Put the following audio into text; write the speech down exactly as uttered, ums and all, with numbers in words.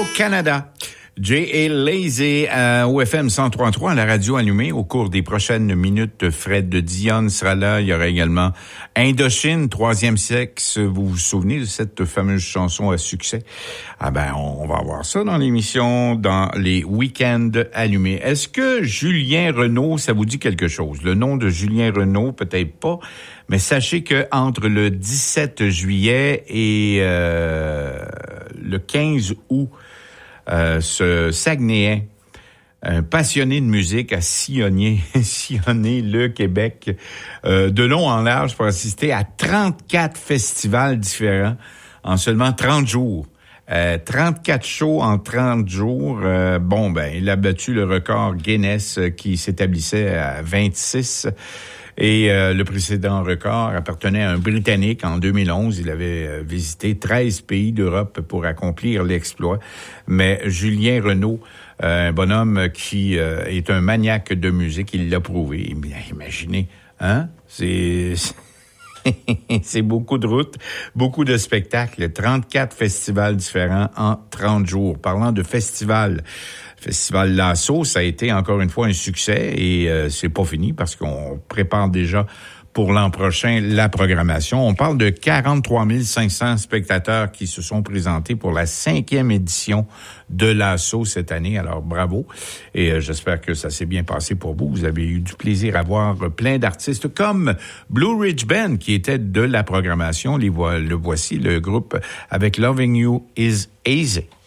Radio-Canada. J A. Lazy euh, au F M cent trois trois à la radio allumée. Au cours des prochaines minutes, Fred Dion sera là. Il y aura également Indochine, Troisième Sexe. Vous vous souvenez de cette fameuse chanson à succès? Ah ben, on, on va voir ça dans l'émission, dans les week-ends allumés. Est-ce que Julien Renaud, ça vous dit quelque chose? Le nom de Julien Renaud, peut-être pas, mais sachez que entre le dix-sept juillet et euh, le quinze août, Euh, ce Saguenayen, un passionné de musique, a sillonné, sillonné le Québec euh, de long en large pour assister à trente-quatre festivals différents en seulement trente jours. Euh, trente-quatre shows en trente jours. Euh, bon, ben, il a battu le record Guinness euh, qui s'établissait à vingt-six. Et euh, le précédent record appartenait à un Britannique en deux mille onze. Il avait euh, visité treize pays d'Europe pour accomplir l'exploit. Mais Julien Renaud, euh, un bonhomme qui euh, est un maniaque de musique, il l'a prouvé. Bien, imaginez, hein? C'est... C'est beaucoup de routes, beaucoup de spectacles, trente-quatre festivals différents en trente jours. Parlant de festivals, Festival Lasso, ça a été encore une fois un succès et euh, c'est pas fini parce qu'on prépare déjà pour l'an prochain la programmation. On parle de quarante-trois mille cinq cents spectateurs qui se sont présentés pour la cinquième édition de Lasso cette année. Alors bravo et euh, j'espère que ça s'est bien passé pour vous. Vous avez eu du plaisir à voir plein d'artistes comme Blue Ridge Band qui était de la programmation. Les vo- le voici, le groupe avec Loving You Is Easy.